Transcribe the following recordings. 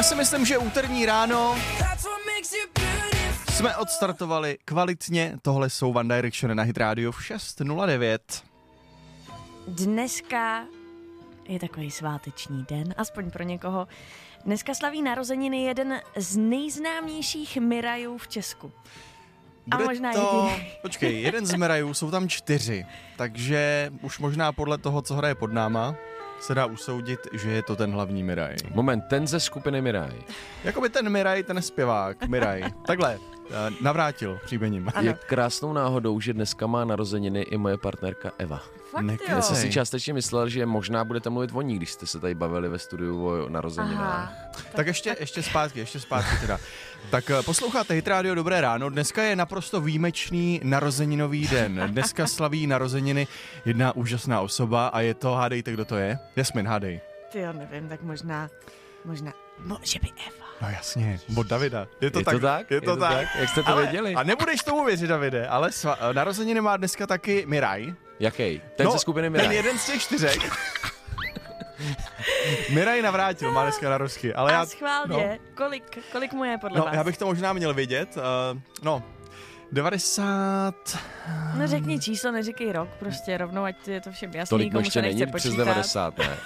si myslím, že úterní ráno jsme odstartovali kvalitně. Tohle jsou One Direction na Hit Radio v 6:09. Dneska je takový sváteční den, aspoň pro někoho. Dneska slaví narozeniny jeden z nejznámějších Mirajů v Česku. A možná jediný. Počkej, jeden z Mirajů, jsou tam 4, takže už možná podle toho, co hraje pod náma, se dá usoudit, že je to ten hlavní Miraj. Moment, ten ze skupiny Miraj. Jakoby ten Miraj, ten zpěvák, Miraj. Takhle, Navrátil příjmením. Je krásnou náhodou, že dneska má narozeniny i moje partnerka Eva. Fakt Já jsem si částečně myslel, že možná budete mluvit o ní, když jste se tady bavili ve studiu o narozeninách. Tak ještě zpátky teda. Tak posloucháte Hit Radio, dobré ráno. Dneska je naprosto výjimečný narozeninový den. Dneska slaví narozeniny jedna úžasná osoba a je to, hádejte, kdo to je? Jasmin, hádej. Ty jo, nevím, tak možná, že by Eva. No jasně, od Davida. Je to tak? Jak jste to věděli? A nebudeš tomu věřit, Davide, ale narozeniny má dneska taky Miraj. Jaký? Ten ze skupiny Miraj. Ten jeden z těch 4. Miraj Navrátil, má dneska narozky. Ale a schválně, kolik mu je podle vás? Já bych to možná měl vědět. 90... No řekni číslo, neříkej rok, prostě rovnou, ať je to všem jasný, tolik komu ještě se nechce není počítat. přes 90, ne?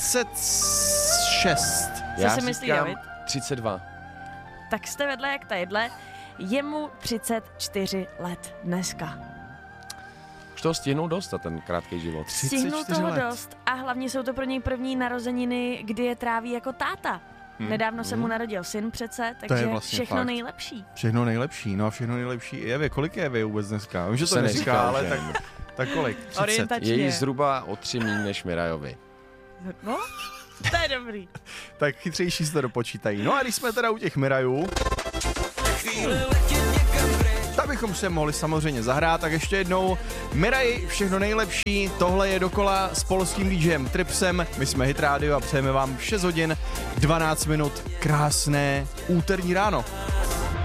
36. Co si myslí, David? 32. Tak jste vedle jak tadyhle. Je mu 34 let dneska. Už toho stihnul dost a ten krátký život. Stihnul toho dost a hlavně jsou to pro něj první narozeniny, kdy je tráví jako táta. Nedávno se mu narodil syn přece, takže vlastně všechno fakt. nejlepší. Všechno nejlepší, no a všechno nejlepší i Evě. Kolik je Evě vůbec dneska? Vím, že to neříká, ale tak kolik? 30. Orientačně. Je jí zhruba o 3 míň než Mirajovi. No, to je dobrý. Tak chytřejší se to dopočítají. No a když jsme teda u těch Mirajů, tak bychom se mohli samozřejmě zahrát, tak ještě jednou Miraj, všechno nejlepší, tohle je dokola s polským DJem Tripsem, my jsme Hit Radio a přejeme vám 6 hodin, 12 minut, krásné úterní ráno.